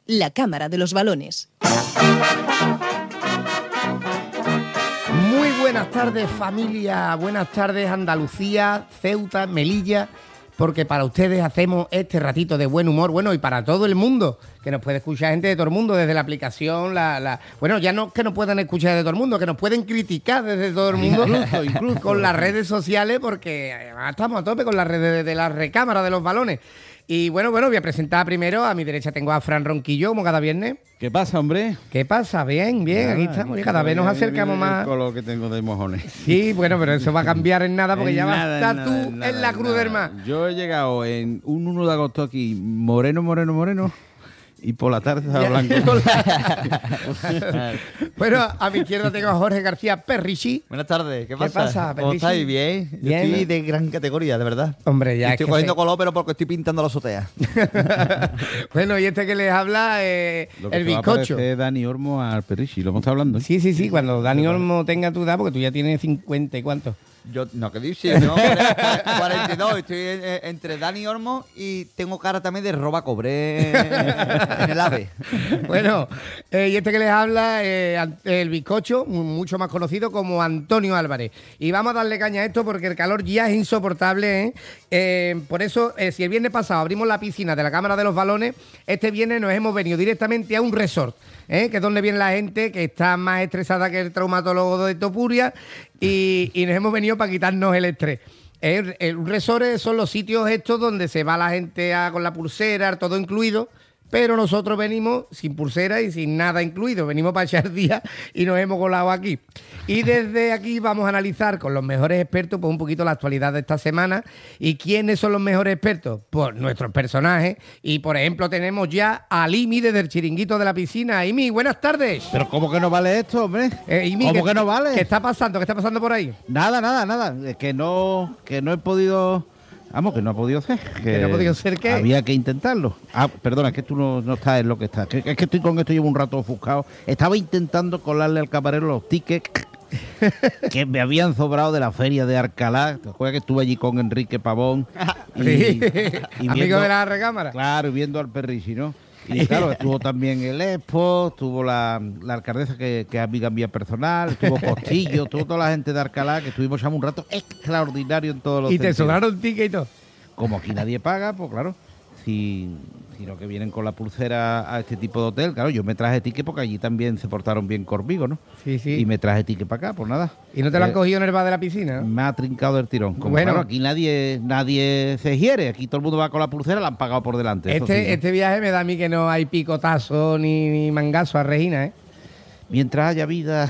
la Cámara de los Balones. Muy buenas tardes, familia, buenas tardes, Andalucía, Ceuta, Melilla, porque para ustedes hacemos este ratito de buen humor, bueno, y para todo el mundo, que nos puede escuchar gente de todo el mundo desde la aplicación, bueno, ya no que nos puedan escuchar de todo el mundo, que nos pueden criticar desde todo el mundo, incluso con las redes sociales, porque además estamos a tope con las redes de la recámara de los balones. Y bueno, voy a presentar primero, a mi derecha tengo a Fran Ronquillo, como cada viernes. ¿Qué pasa, hombre? ¿Qué pasa? Bien, aquí estamos, y cada vez nos acercamos más. Con lo que tengo de mojones. Sí, bueno, pero eso va a cambiar en nada, porque ya vas a estar tú nada, en la cruz del mar. Yo he llegado en un 1 de agosto aquí, moreno, y por la tarde estaba blanco. Bueno, a mi izquierda tengo a Jorge García Perrichi. Buenas tardes, ¿qué pasa? pasa? ¿Cómo Perrichi? estáis? Bien. Yo Bien, estoy ¿no? de gran categoría, de verdad. Hombre, ya Estoy cogiendo color, pero porque estoy pintando la azotea. Bueno, y este que les habla, Lo que el se va a bizcocho. parecer Dani Olmo al Perrichi, lo hemos estado hablando. Sí, cuando Dani Olmo tenga tu edad, porque tú ya tienes 50 y cuánto. Yo, no, ¿qué dices? No, 42. Estoy entre Dani Olmo y tengo cara también de roba cobre en el AVE. Bueno, y este que les habla, el bizcocho, mucho más conocido como Antonio Álvarez. Y vamos a darle caña a esto porque el calor ya es insoportable, ¿eh? Por eso, si el viernes pasado abrimos la piscina de la Cámara de los Balones, este viernes nos hemos venido directamente a un resort, que es donde viene la gente que está más estresada que el traumatólogo de Topuria, y nos hemos venido para quitarnos el estrés. Un resort son los sitios estos donde se va la gente con la pulsera, todo incluido, pero nosotros venimos sin pulsera y sin nada incluido. Venimos para echar día y nos hemos colado aquí. Y desde aquí vamos a analizar con los mejores expertos pues un poquito la actualidad de esta semana. ¿Y quiénes son los mejores expertos? Pues nuestros personajes. Y por ejemplo tenemos ya a Imi desde el chiringuito de la piscina. Imi, buenas tardes. Pero ¿cómo que no vale esto, hombre? Imi, ¿Cómo que no vale? ¿Qué está pasando? ¿Qué está pasando por ahí? Nada. Es que no he podido... Vamos, que no ha podido ser. ¿Que no ha podido ser qué? Había que intentarlo. Perdona, es que tú no estás en lo que estás. Es que estoy con esto, llevo un rato ofuscado. Estaba intentando colarle al camarero los tickets que me habían sobrado de la feria de Alcalá. ¿Te acuerdas que estuve allí con Enrique Pavón? Sí. Y Amigo de la recámara. Claro, y viendo al Perrichi, ¿no? Y claro, estuvo también el Expo, estuvo la alcaldesa que es amiga mía personal, estuvo Postillo, estuvo toda la gente de Alcalá, que estuvimos ya un rato extraordinario en todos los ¿Y te sentidos. sobraron tickets y todo? Como aquí nadie paga, pues claro, si lo que vienen con la pulsera a este tipo de hotel, claro, yo me traje ticket porque allí también se portaron bien conmigo, ¿no? Sí. Y me traje ticket para acá, pues nada. ¿Y no te lo han cogido en el bar de la piscina? ¿No? Me ha trincado el tirón. Como Bueno. claro, aquí nadie se hiere, aquí todo el mundo va con la pulsera, la han pagado por delante. eso sí, ¿no? Este viaje me da a mí que no hay picotazo ni mangazo a Regina, ¿eh? Mientras haya vida,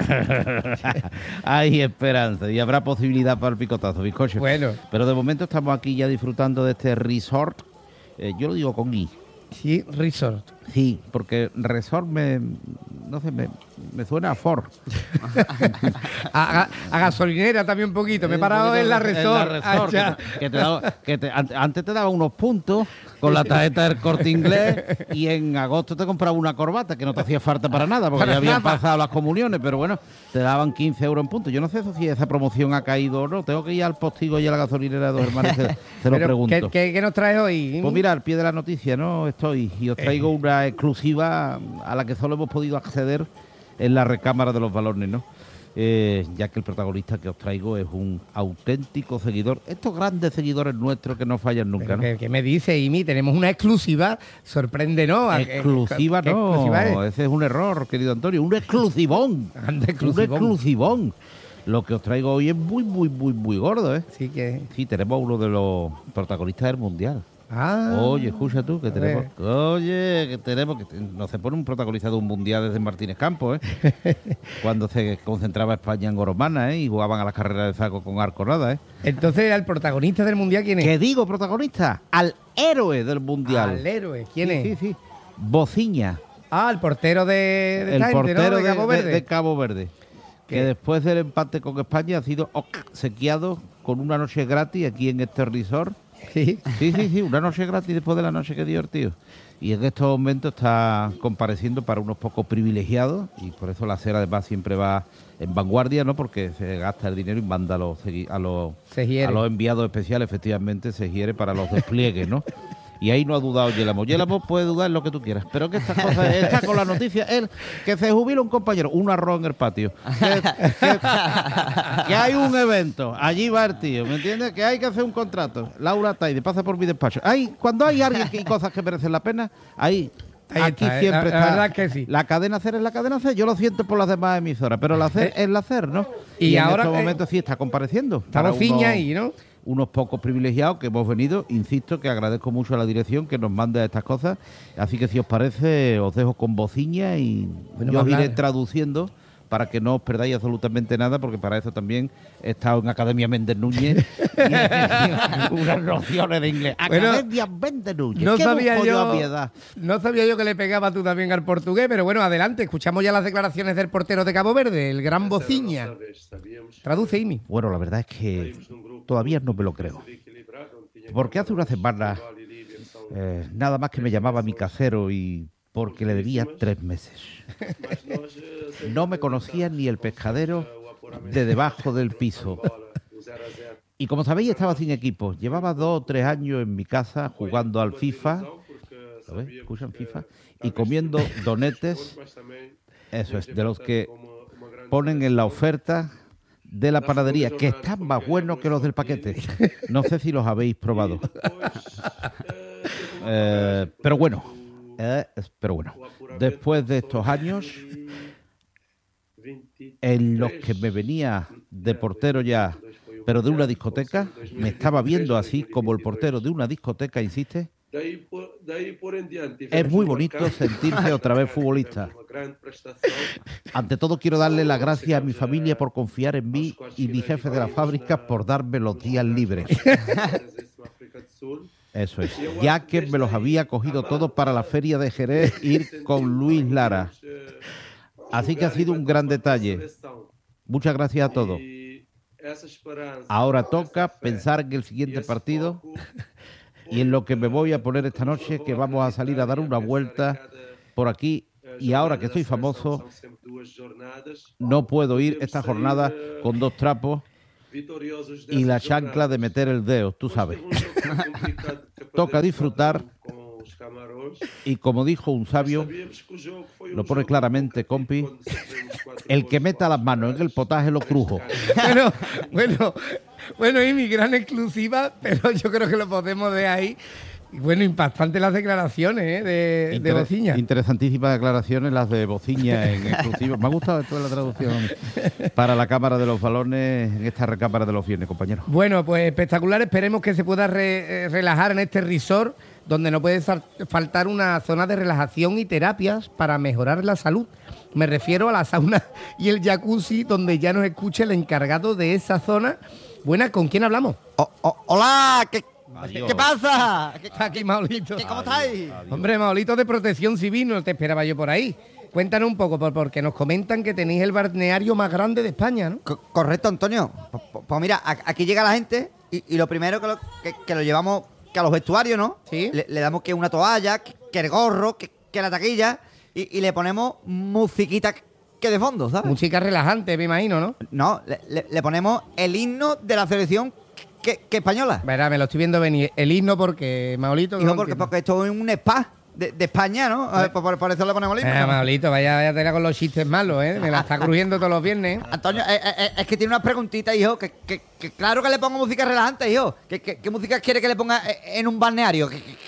hay esperanza y habrá posibilidad para el picotazo, bizcocho. Bueno. Pero de momento estamos aquí ya disfrutando de este resort. Yo lo digo con I. Sí, resort. Sí, porque resort me suena a Ford. A gasolinera también un poquito. Me he parado en la resort. Antes te daba unos puntos con la tarjeta del Corte Inglés y en agosto te compraba una corbata que no te hacía falta para nada porque Para ya habían nada. pasado las comuniones, pero bueno, te daban 15 euros en puntos. Yo no sé si esa promoción ha caído o no. Tengo que ir al Postigo y a la gasolinera de Dos Hermanos, se lo Pero, pregunto. ¿qué nos traes hoy? Pues mira, al pie de la noticia, ¿no? Estoy y os traigo una exclusiva a la que solo hemos podido acceder en la recámara de los balones, ¿no? Ya que el protagonista que os traigo es un auténtico seguidor. Estos grandes seguidores nuestros que no fallan nunca, ¿no? ¿Qué me dice, Imi? Tenemos una exclusiva. Sorpréndenos. Exclusiva ¿Qué no, exclusiva es? ese es un error, querido Antonio. Un exclusivón. Anda, exclusivón. Un exclusivón. Lo que os traigo hoy es muy gordo, ¿eh? Sí que... Sí, tenemos a uno de los protagonistas del Mundial. Ah. Oye, escucha tú, que A ver. tenemos, no se pone un protagonista de un mundial desde Martínez Campos, cuando se concentraba España en Goromana, y jugaban a las carreras de saco con arconada, Entonces, ¿el protagonista del Mundial quién es? ¿Qué digo protagonista? Al héroe del mundial. Al héroe. ¿Quién Sí, es? sí. Bociña, Ah, el portero de el esta gente, portero ¿no? De Cabo Verde. de Cabo Verde, ¿Qué? que después del empate con España ha sido obsequiado con una noche gratis aquí en este resort. Sí. Sí, una noche gratis después de la noche que dio el tío. Y en estos momentos está compareciendo para unos pocos privilegiados, y por eso la SER además siempre va en vanguardia, ¿no? Porque se gasta el dinero y manda a los Se hiere. enviados especiales, efectivamente, se hiere para los despliegues, ¿no? Y ahí no ha dudado Yelamo. Yelamo puede dudar en lo que tú quieras, pero que estas cosas, está con la noticia, él, que se jubila un compañero, un arroz en el patio. Que hay un evento, allí va el tío, ¿me entiendes? Que hay que hacer un contrato. Laura Taide, pasa por mi despacho. Cuando hay alguien y cosas que merecen la pena, aquí está, siempre la está. verdad que sí. La cadena SER es la cadena SER. Yo lo siento por las demás emisoras, pero la SER es la SER, ¿no? Y en ahora estos momentos sí está compareciendo. Está para bociña ahí, ¿no? Unos pocos privilegiados que hemos venido. Insisto que agradezco mucho a la dirección que nos mande estas cosas. Así que si os parece, os dejo con bociña y Bueno, yo os iré hablar. traduciendo para que no os perdáis absolutamente nada, porque para eso también he estado en Academia Méndez Núñez y unas nociones de inglés. Bueno, Academia Méndez Núñez. No ¿Qué sabía, busco a yo, mi edad? no sabía yo que le pegaba tú también al portugués, pero bueno, adelante, escuchamos ya las declaraciones del portero de Cabo Verde, el gran Bociña. Traduce, Imi. Bueno, la verdad es que todavía no me lo creo. Porque hace una semana nada más que me llamaba mi casero y porque le debía 3 meses. No me conocía ni el pescadero de debajo del piso. Y como sabéis, estaba sin equipo. Llevaba 2 o 3 años en mi casa jugando al FIFA. ¿Lo ves? ¿Escuchan FIFA? Y comiendo donetes. Eso es, de los que ponen en la oferta de la panadería, que están más buenos que los del paquete. No sé si los habéis probado. Pero bueno, después de estos años en los que me venía de portero ya, pero de una discoteca, me estaba viendo así como el portero de una discoteca, insiste. Es muy bonito sentirse otra vez futbolista. Ante todo quiero darle las gracias a mi familia por confiar en mí y mi jefe de la fábrica por darme los días libres. Eso es, ya que me los había cogido todos para la feria de Jerez, ir con Luis Lara. Así que ha sido un gran detalle. Muchas gracias a todos. Ahora toca pensar en el siguiente partido y en lo que me voy a poner esta noche, que vamos a salir a dar una vuelta por aquí. Y ahora que estoy famoso, no puedo ir esta jornada con 2 trapos y la chancla de meter el dedo, tú sabes. Toca disfrutar y, como dijo un sabio, lo pone claramente, compi, el que meta las manos en el potaje lo crujo. Bueno, y mi gran exclusiva, pero yo creo que lo podemos ver ahí. Y bueno, impactantes las declaraciones de Bociña. Interesantísimas declaraciones las de Bociña en exclusivo. Me ha gustado esto de la traducción para la Cámara de los Balones en esta recámara de los viernes, compañeros. Bueno, pues espectacular. Esperemos que se pueda relajar en este resort, donde no puede faltar una zona de relajación y terapias para mejorar la salud. Me refiero a la sauna y el jacuzzi, donde ya nos escucha el encargado de esa zona. Buenas, ¿con quién hablamos? Hola, ¿qué Adiós. pasa? Está aquí Maolito. ¿Cómo estáis? Hombre, Maolito de Protección Civil, no te esperaba yo por ahí. Cuéntanos un poco, porque nos comentan que tenéis el balneario más grande de España, ¿no? Correcto, Antonio. Pues mira, aquí llega la gente y lo primero que lo llevamos que a los vestuarios, ¿no? Sí. Le damos que una toalla, que el gorro, que la taquilla y le ponemos musiquita que de fondo, ¿sabes? Música relajante, me imagino, ¿no? No, le ponemos el himno de la selección que española. Verá, me lo estoy viendo venir. El himno porque, Maolito... Hijo, no porque entiendo. esto es un spa de España, ¿no? Por eso le ponemos el himno. Maolito, vaya tela con los chistes malos, ¿eh? Me la está crujiendo todos los viernes. Antonio, es que tiene unas preguntitas, hijo, que claro que le pongo música relajante, hijo. ¿Qué música quiere que le ponga en un balneario?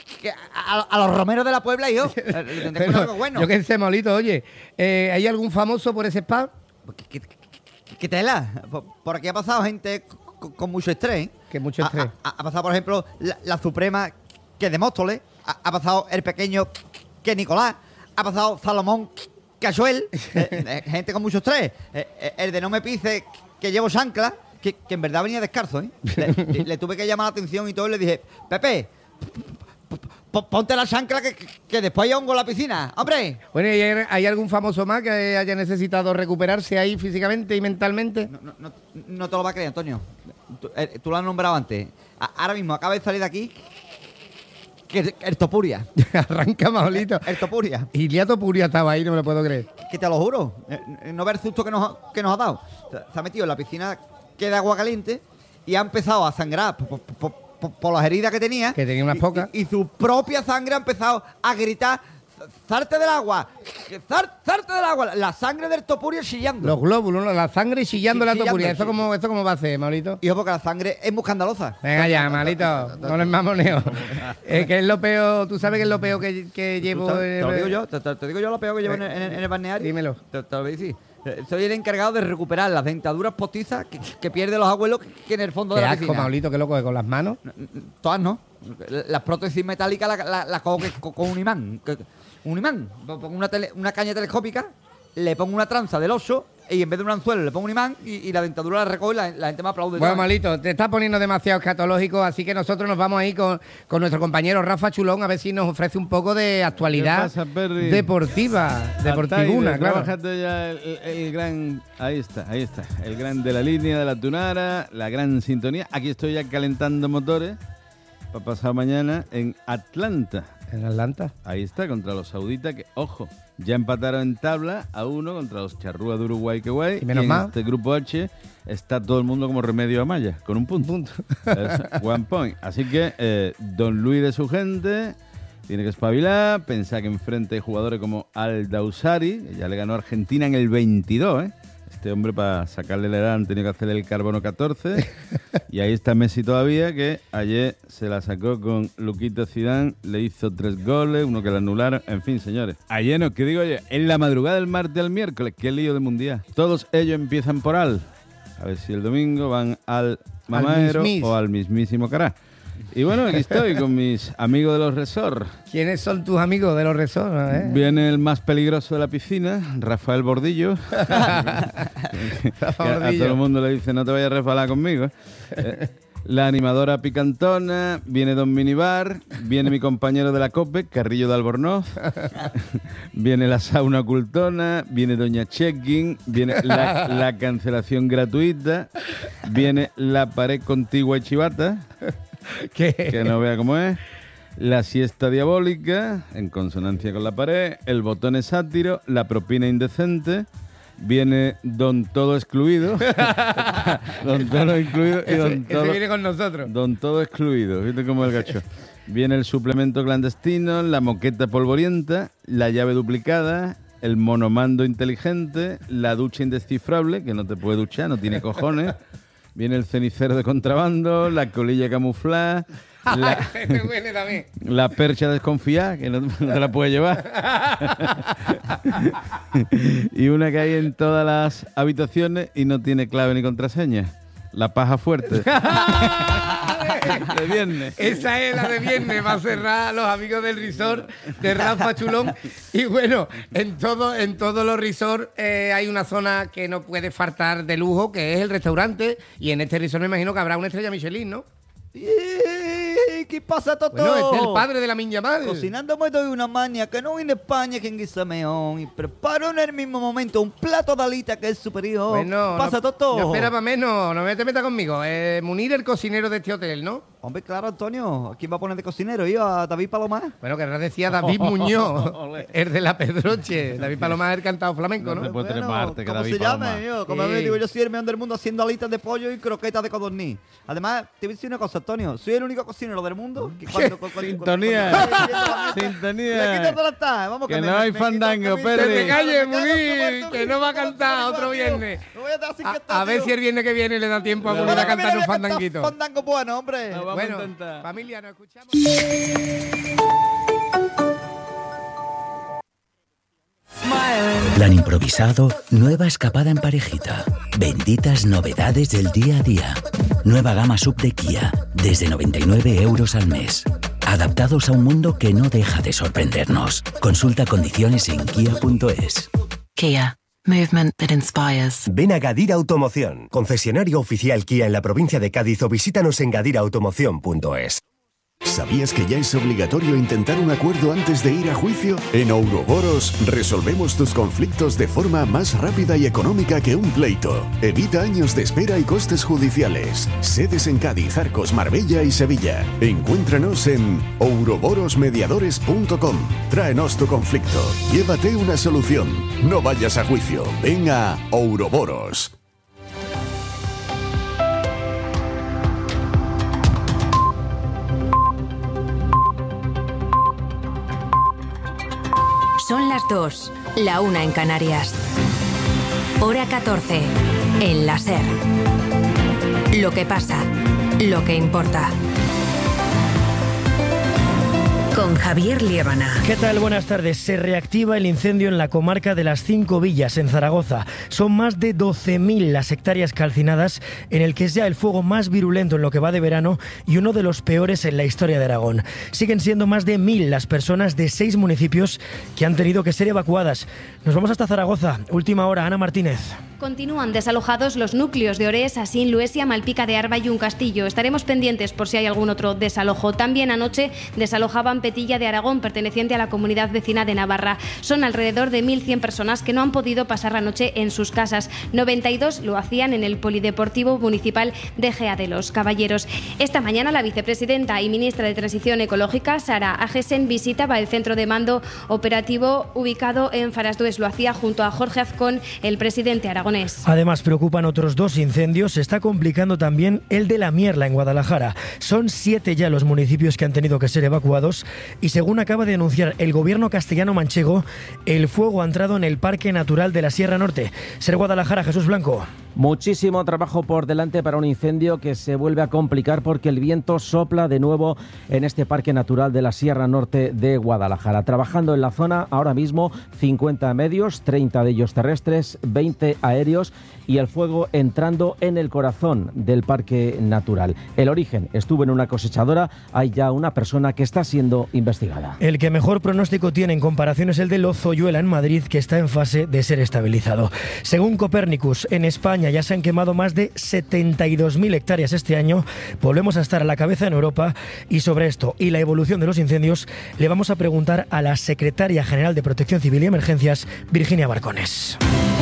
A los romeros de la Puebla, hijo. Tengo algo bueno. Yo qué sé, Maolito, oye, ¿hay algún famoso por ese spa? ¿Qué tela? Por aquí ha pasado gente con mucho estrés. Que mucho estrés. Ha pasado, por ejemplo, la Suprema, que de Móstoles. Ha pasado el pequeño, que Nicolás. Ha pasado Salomón, que Achuel. Gente con mucho estrés. El de No me pise, que llevo chancla, que en verdad venía descalzo, ¿eh? Le tuve que llamar la atención y todo y le dije, Pepe, ponte la chancla que después hay hongo en la piscina. ¡Hombre! Bueno, ¿y hay algún famoso más que haya necesitado recuperarse ahí físicamente y mentalmente? No te lo vas a creer, Antonio. Tú lo has nombrado antes. Ahora mismo acaba de salir de aquí que el Topuria. Arranca, Maolito. El Topuria. Ilia Topuria estaba ahí, no me lo puedo creer. Que te lo juro. No ver el susto que nos ha dado. Se ha metido en la piscina que da agua caliente y ha empezado a sangrar por por las heridas que tenía. Que tenía unas pocas. Y su propia sangre ha empezado a gritar: ¡Zarte del agua! ¡Zarte del agua! La sangre del topurio chillando. Los glóbulos, ¿no? La sangre chillando la Chillando, topuria. sí. ¿Esto cómo va a ser, Maurito? Hijo, porque la sangre es muy escandalosa. Venga ya, malito, no les mamoneo. ¿Qué es lo peor? ¿Tú sabes qué es lo peor que llevo? Te lo digo yo, te digo yo lo peor que llevo en el balneario. Dímelo. Te lo voy a decir. Soy el encargado de recuperar las dentaduras postizas que pierden los abuelos que en el fondo Qué de la asco, piscina. Maurito, qué loco, con las manos. Todas no. Las prótesis metálicas las cojo con un imán. Un imán. Pongo una caña telescópica, le pongo una tranza del 8 y en vez de un anzuelo le pongo un imán y la dentadura la recojo y la gente me aplaude. Bueno, malito, te estás poniendo demasiado escatológico, así que nosotros nos vamos a ir con nuestro compañero Rafa Chulón a ver si nos ofrece un poco de actualidad ¿Qué pasa, Perry? deportivuna, claro. Trabájate ya el gran... Ahí está. El gran de la línea de la Tunara, la gran sintonía. Aquí estoy ya calentando motores para pasado mañana en Atlanta. En Atlanta. Ahí está, contra los sauditas que, ojo, ya empataron en tabla a 1 contra los charrúas de Uruguay, que guay. Y menos en mal. este grupo H está todo el mundo como Remedio Amaya, con un punto. One point. Así que Don Luis de su gente tiene que espabilar, pensar que enfrente hay jugadores como Al-Dawsari, que ya le ganó a Argentina en el 22, ¿eh? Este hombre, para sacarle la edad, han tenido que hacerle el carbono 14. Y ahí está Messi todavía, que ayer se la sacó con Luquito Zidane, le hizo 3 goles, uno que le anularon. En fin, señores. Ayer no, que digo yo, en la madrugada del martes al miércoles, qué lío de mundial. Todos ellos empiezan por Al. A ver si el domingo van al Mamaero o al mismísimo Cará. Y bueno, aquí estoy con mis amigos de los resorts. ¿Quiénes son tus amigos de los resorts? Viene el más peligroso de la piscina, Rafael Bordillo. A todo el mundo le dice, no te vayas a resbalar conmigo. La animadora picantona, viene Don Minibar, viene mi compañero de la COPE, Carrillo de Albornoz, viene la sauna ocultona, viene Doña Checking, viene la cancelación gratuita, viene la pared contigua y chivata, que no vea cómo es, la siesta diabólica, en consonancia con la pared, el botón es sátiro, la propina indecente, viene Don Todo Excluido, Don Todo Incluido y Don Todo... Ese viene con nosotros. Don Todo Excluido, ¿viste cómo es el gacho? Viene el suplemento clandestino, la moqueta polvorienta, la llave duplicada, el monomando inteligente, la ducha indescifrable, que no te puede duchar, no tiene cojones. Viene el cenicero de contrabando, la colilla camuflada, la percha desconfiada, que no te la puede llevar. Y una que hay en todas las habitaciones y no tiene clave ni contraseña. La paja fuerte. De viernes. Esa es la de viernes. Va a cerrar los amigos del resort de Rafa Chulón. Y bueno, en todos los resorts hay una zona que no puede faltar de lujo, que es el restaurante. Y en este resort me imagino que habrá una estrella Michelin, ¿no? ¿Qué pasa, Toto? Bueno, este es el padre de la Minyamal. Cocinando me doy una maña que no viene de España quien guisa meón y preparo en el mismo momento un plato de alita que es superior. Bueno, pasa, Toto. No espera para menos, no te metas conmigo. Munir, el cocinero de este hotel, ¿no? Hombre, claro, Antonio. ¿Quién va a poner de cocinero? ¿Yo a David Palomar? Bueno, que decía David Muñoz, el de la Pedroche. David Palomar es el cantado flamenco, ¿no? No se puede tener más arte que ¿cómo David se llama? Palomar. Yo, como me digo, yo soy el mejor del mundo haciendo alitas de pollo y croquetas de codorniz. Además, te voy a decir una cosa, Antonio. Soy el único cocinero del mundo que Sintonía. Sintonía. Le quito toda la tarde. Vamos, Que no hay fandango, Pérez. Que te calles, Munir, que no va a cantar otro viernes. A ver si el viernes que viene le da tiempo a Munir a cantar un fandanguito. Fandango bueno, hombre. No, vamos Bueno, a intentar. familia, nos escuchamos. Plan improvisado, nueva escapada en parejita. Benditas novedades del día a día. Nueva gama sub de Kia, desde 99 euros al mes. Adaptados a un mundo que no deja de sorprendernos. Consulta condiciones en kia.es. Kia. Movement that inspires. Ven a Gadir Automoción, concesionario oficial Kia en la provincia de Cádiz, o visítanos en gadirautomoción.es. ¿Sabías que ya es obligatorio intentar un acuerdo antes de ir a juicio? En Ouroboros resolvemos tus conflictos de forma más rápida y económica que un pleito. Evita años de espera y costes judiciales. Sedes en Cádiz, Arcos, Marbella y Sevilla. Encuéntranos en ouroborosmediadores.com. Tráenos tu conflicto. Llévate una solución. No vayas a juicio. Ven a Ouroboros. Son las 2, la 1 en Canarias. Hora 14, en la SER. Lo que pasa, lo que importa. Con Javier Liébana. ¿Qué tal? Buenas tardes. Se reactiva el incendio en la comarca de las 5 Villas, en Zaragoza. Son más de 12.000 las hectáreas calcinadas, en el que es ya el fuego más virulento en lo que va de verano y uno de los peores en la historia de Aragón. Siguen siendo más de 1.000 las personas de 6 municipios que han tenido que ser evacuadas. Nos vamos hasta Zaragoza. Última hora, Ana Martínez. Continúan desalojados los núcleos de Orés, Asín, Luesia, Malpica de Arba y Un Castillo. Estaremos pendientes por si hay algún otro desalojo. También anoche desalojaban Petilla de Aragón, perteneciente a la comunidad vecina de Navarra. Son alrededor de 1.100 personas que no han podido pasar la noche en sus casas. 92 lo hacían en el Polideportivo Municipal de Gea de los Caballeros. Esta mañana la vicepresidenta y ministra de Transición Ecológica, Sara Agesen, visitaba el centro de mando operativo ubicado en Farasdues. Lo hacía junto a Jorge Azcón, el presidente aragonés. Además, preocupan otros 2 incendios. Se está complicando también el de La Mierla, en Guadalajara. Son 7 ya los municipios que han tenido que ser evacuados y, según acaba de anunciar el gobierno castellano-manchego, el fuego ha entrado en el Parque Natural de la Sierra Norte. Ser Guadalajara, Jesús Blanco. Muchísimo trabajo por delante para un incendio que se vuelve a complicar porque el viento sopla de nuevo en este Parque Natural de la Sierra Norte de Guadalajara. Trabajando en la zona ahora mismo 50 medios, 30 de ellos terrestres, 20 aéreos y el fuego entrando en el corazón del Parque Natural. El origen estuvo en una cosechadora, hay ya una persona que está siendo investigada. El que mejor pronóstico tiene en comparación es el de Lozoyuela en Madrid, que está en fase de ser estabilizado. Según Copernicus, en España ya se han quemado más de 72.000 hectáreas este año. Volvemos a estar a la cabeza en Europa y sobre esto y la evolución de los incendios le vamos a preguntar a la secretaria general de Protección Civil y Emergencias, Virginia Barcones.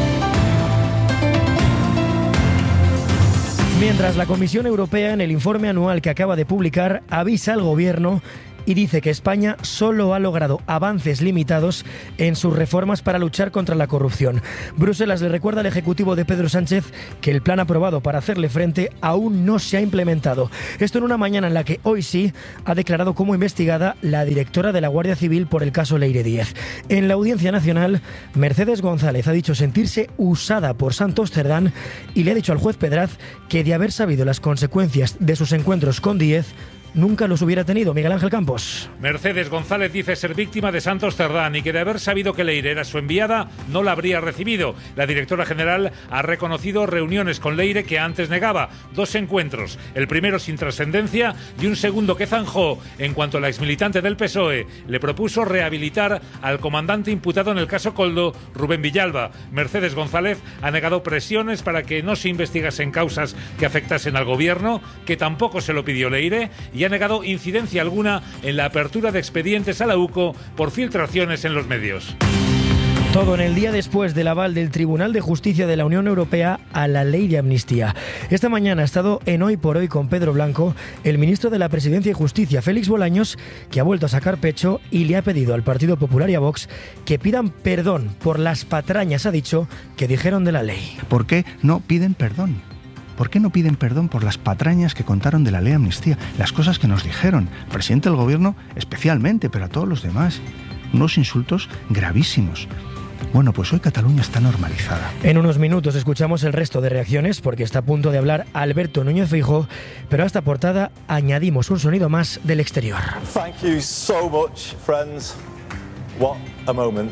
Mientras la Comisión Europea, en el informe anual que acaba de publicar, avisa al Gobierno y dice que España solo ha logrado avances limitados en sus reformas para luchar contra la corrupción. Bruselas le recuerda al Ejecutivo de Pedro Sánchez que el plan aprobado para hacerle frente aún no se ha implementado. Esto en una mañana en la que hoy sí ha declarado como investigada la directora de la Guardia Civil por el caso Leire Díez. En la Audiencia Nacional, Mercedes González ha dicho sentirse usada por Santos Cerdán y le ha dicho al juez Pedraz que de haber sabido las consecuencias de sus encuentros con Díez, nunca los hubiera tenido. Miguel Ángel Campos. Mercedes González dice ser víctima de Santos Cerdán y que de haber sabido que Leire era su enviada, no la habría recibido. La directora general ha reconocido reuniones con Leire que antes negaba. 2 encuentros, el primero sin trascendencia y un segundo que zanjó en cuanto la exmilitante del PSOE le propuso rehabilitar al comandante imputado en el caso Koldo, Rubén Villalba. Mercedes González ha negado presiones para que no se investigasen causas que afectasen al gobierno, que tampoco se lo pidió Leire, y ha negado incidencia alguna en la apertura de expedientes a la UCO por filtraciones en los medios. Todo en el día después del aval del Tribunal de Justicia de la Unión Europea a la ley de amnistía. Esta mañana ha estado en Hoy por Hoy con Pedro Blanco, el ministro de la Presidencia y Justicia, Félix Bolaños, que ha vuelto a sacar pecho y le ha pedido al Partido Popular y a Vox que pidan perdón por las patrañas, ha dicho, que dijeron de la ley. ¿Por qué no piden perdón? ¿Por qué no piden perdón por las patrañas que contaron de la ley de amnistía? Las cosas que nos dijeron, el presidente del gobierno especialmente, pero a todos los demás. Unos insultos gravísimos. Bueno, pues hoy Cataluña está normalizada. En unos minutos escuchamos el resto de reacciones porque está a punto de hablar Alberto Núñez Feijóo, pero a esta portada añadimos un sonido más del exterior. Thank you so much, friends. What a moment.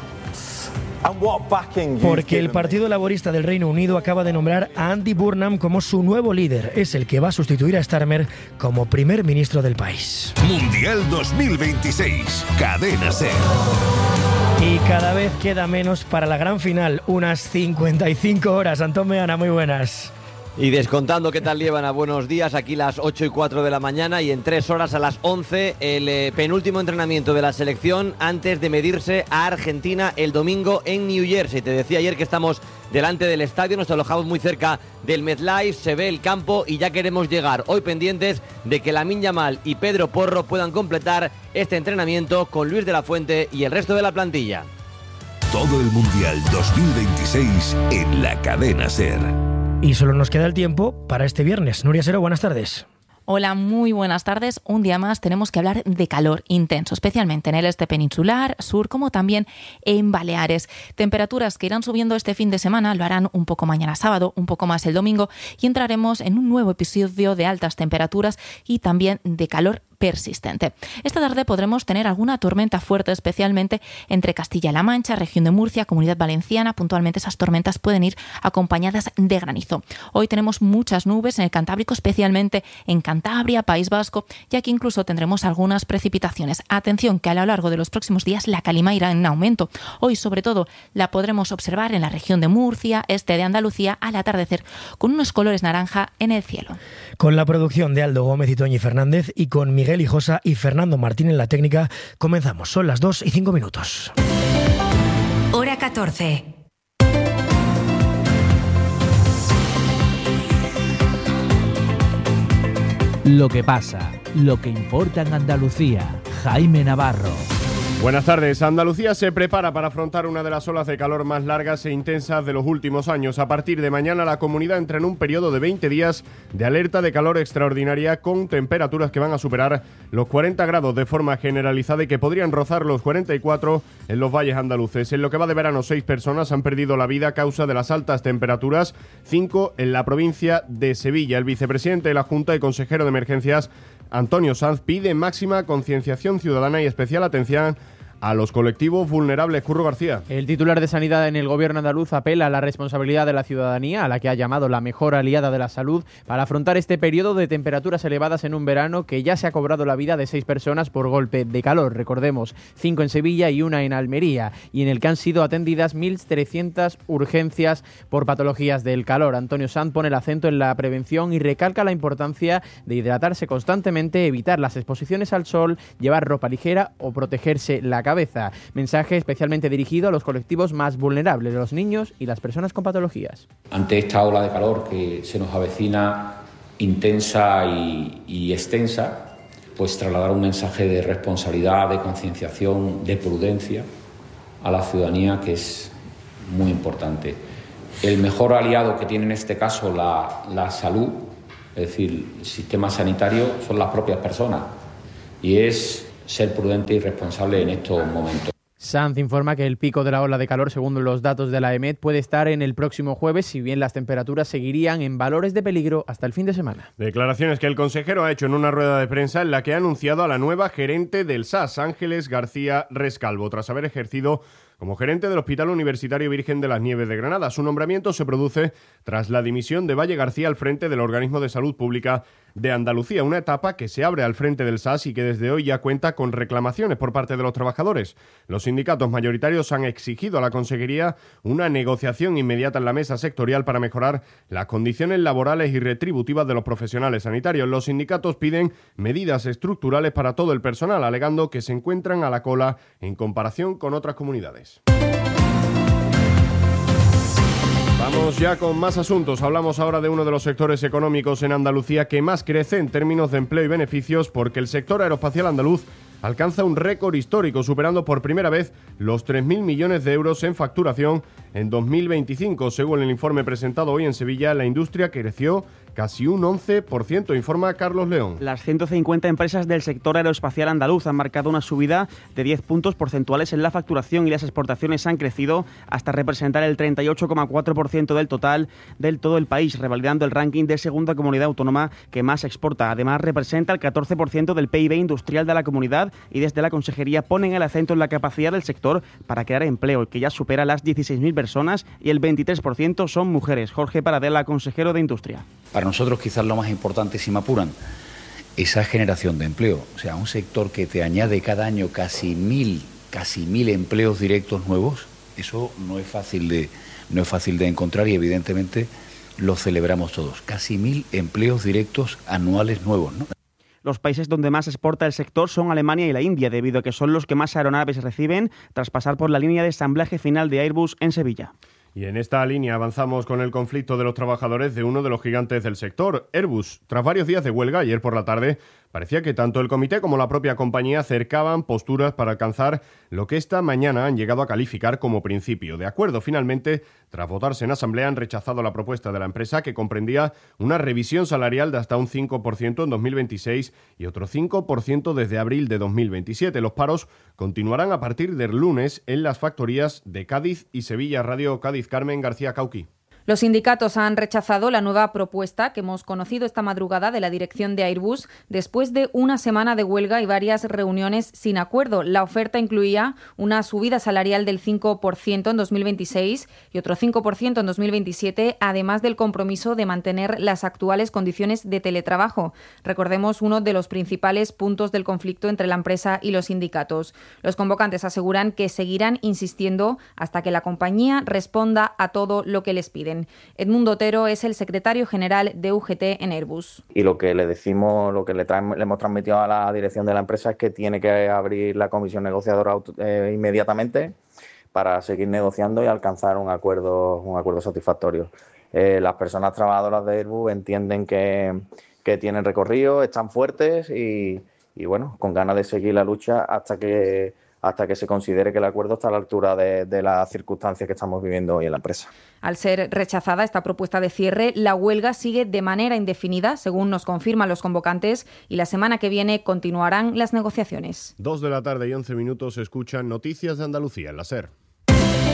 Porque el Partido Laborista del Reino Unido acaba de nombrar a Andy Burnham como su nuevo líder. Es el que va a sustituir a Starmer como primer ministro del país. Mundial 2026, Cadena SER. Y cada vez queda menos para la gran final, unas 55 horas. Antón Meana, muy buenas. Y descontando, ¿qué tal, Liébana? Buenos días, aquí las 8:04 de la mañana y en 3 horas a las 11 el penúltimo entrenamiento de la selección antes de medirse a Argentina el domingo en New Jersey. Te decía ayer que estamos delante del estadio, nos alojamos muy cerca del MetLife, se ve el campo y ya queremos llegar. Hoy pendientes de que Lamine Yamal y Pedro Porro puedan completar este entrenamiento con Luis de la Fuente y el resto de la plantilla. Todo el Mundial 2026 en la Cadena SER. Y solo nos queda el tiempo para este viernes. Nuria Sero, buenas tardes. Hola, muy buenas tardes. Un día más tenemos que hablar de calor intenso, especialmente en el este peninsular, sur, como también en Baleares. Temperaturas que irán subiendo este fin de semana, lo harán un poco mañana sábado, un poco más el domingo, y entraremos en un nuevo episodio de altas temperaturas y también de calor persistente. Esta tarde podremos tener alguna tormenta fuerte, especialmente entre Castilla-La Mancha, región de Murcia, Comunidad Valenciana. Puntualmente esas tormentas pueden ir acompañadas de granizo. Hoy tenemos muchas nubes en el Cantábrico, especialmente en Cantabria, País Vasco, y aquí incluso tendremos algunas precipitaciones. Atención, que a lo largo de los próximos días la calima irá en aumento. Hoy, sobre todo, la podremos observar en la región de Murcia, este de Andalucía, al atardecer, con unos colores naranja en el cielo. Con la producción de Aldo Gómez y Toñi Fernández y con Miguel Hijosa y Fernando Martín en la técnica, comenzamos. Son las 2:05. Hora 14. Lo que pasa, lo que importa en Andalucía. Jaime Navarro. Buenas tardes. Andalucía se prepara para afrontar una de las olas de calor más largas e intensas de los últimos años. A partir de mañana la comunidad entra en un periodo de 20 días de alerta de calor extraordinaria, con temperaturas que van a superar los 40 grados de forma generalizada y que podrían rozar los 44 en los valles andaluces. En lo que va de verano, 6 personas han perdido la vida a causa de las altas temperaturas, 5 en la provincia de Sevilla. El vicepresidente de la Junta y consejero de Emergencias, Antonio Sanz, pide máxima concienciación ciudadana y especial atención a los colectivos vulnerables. Curro García. El titular de Sanidad en el gobierno andaluz apela a la responsabilidad de la ciudadanía, a la que ha llamado la mejor aliada de la salud, para afrontar este periodo de temperaturas elevadas en un verano que ya se ha cobrado la vida de 6 personas por golpe de calor. Recordemos, 5 en Sevilla y 1 en Almería, y en el que han sido atendidas 1.300 urgencias por patologías del calor. Antonio Sanz pone el acento en la prevención y recalca la importancia de hidratarse constantemente, evitar las exposiciones al sol, llevar ropa ligera o protegerse la cabeza. Mensaje especialmente dirigido a los colectivos más vulnerables, los niños y las personas con patologías. Ante esta ola de calor que se nos avecina intensa y extensa, pues trasladar un mensaje de responsabilidad, de concienciación, de prudencia a la ciudadanía, que es muy importante. El mejor aliado que tiene en este caso la salud, es decir, el sistema sanitario, son las propias personas, y es ser prudente y responsable en estos momentos. Sanz informa que el pico de la ola de calor, según los datos de la EMET, puede estar en el próximo jueves, si bien las temperaturas seguirían en valores de peligro hasta el fin de semana. Declaraciones que el consejero ha hecho en una rueda de prensa en la que ha anunciado a la nueva gerente del SAS, Ángeles García Rescalvo, tras haber ejercido como gerente del Hospital Universitario Virgen de las Nieves de Granada. Su nombramiento se produce tras la dimisión de Valle García al frente del Organismo de Salud Pública de Andalucía, una etapa que se abre al frente del SAS y que desde hoy ya cuenta con reclamaciones por parte de los trabajadores. Los sindicatos mayoritarios han exigido a la Consejería una negociación inmediata en la mesa sectorial para mejorar las condiciones laborales y retributivas de los profesionales sanitarios. Los sindicatos piden medidas estructurales para todo el personal, alegando que se encuentran a la cola en comparación con otras comunidades. Vamos ya con más asuntos. Hablamos ahora de uno de los sectores económicos en Andalucía que más crece en términos de empleo y beneficios, porque el sector aeroespacial andaluz alcanza un récord histórico, superando por primera vez los 3.000 millones de euros en facturación en 2025. Según el informe presentado hoy en Sevilla, la industria creció casi un 11%, informa Carlos León. Las 150 empresas del sector aeroespacial andaluz han marcado una subida de 10 puntos porcentuales en la facturación, y las exportaciones han crecido hasta representar el 38,4% del total del todo el país, revalidando el ranking de segunda comunidad autónoma que más exporta. Además, representa el 14% del PIB industrial de la comunidad, y desde la Consejería ponen el acento en la capacidad del sector para crear empleo, que ya supera las 16.000 personas, y el 23% son mujeres. Jorge Paradela, consejero de Industria. Para nosotros quizás lo más importante, si me apuran, esa generación de empleo. O sea, un sector que te añade cada año casi mil empleos directos nuevos, eso no es fácil de encontrar, y evidentemente lo celebramos todos. Casi 1.000 empleos directos anuales nuevos, ¿no? Los países donde más exporta el sector son Alemania y la India, debido a que son los que más aeronaves reciben tras pasar por la línea de ensamblaje final de Airbus en Sevilla. Y en esta línea avanzamos con el conflicto de los trabajadores de uno de los gigantes del sector, Airbus. Tras varios días de huelga, ayer por la tarde Parecía que tanto el comité como la propia compañía acercaban posturas para alcanzar lo que esta mañana han llegado a calificar como principio de acuerdo. Finalmente, tras votarse en asamblea, han rechazado la propuesta de la empresa, que comprendía una revisión salarial de hasta un 5% en 2026 y otro 5% desde abril de 2027. Los paros continuarán a partir del lunes en las factorías de Cádiz y Sevilla. Radio Cádiz, Carmen García Cauqui. Los sindicatos han rechazado la nueva propuesta que hemos conocido esta madrugada de la dirección de Airbus después de una semana de huelga y varias reuniones sin acuerdo. La oferta incluía una subida salarial del 5% en 2026 y otro 5% en 2027, además del compromiso de mantener las actuales condiciones de teletrabajo. Recordemos uno de los principales puntos del conflicto entre la empresa y los sindicatos. Los convocantes aseguran que seguirán insistiendo hasta que la compañía responda a todo lo que les piden. Edmundo Otero es el secretario general de UGT en Airbus. Y lo que le decimos, lo que le hemos transmitido a la dirección de la empresa es que tiene que abrir la comisión negociadora inmediatamente para seguir negociando y alcanzar un acuerdo satisfactorio. Las personas trabajadoras de Airbus entienden que tienen recorrido, están fuertes y bueno, con ganas de seguir la lucha hasta que se considere que el acuerdo está a la altura de las circunstancias que estamos viviendo hoy en la empresa. Al ser rechazada esta propuesta de cierre, la huelga sigue de manera indefinida, según nos confirman los convocantes, y la semana que viene continuarán las negociaciones. 2 de la tarde y 11 minutos, escuchan Noticias de Andalucía en la SER.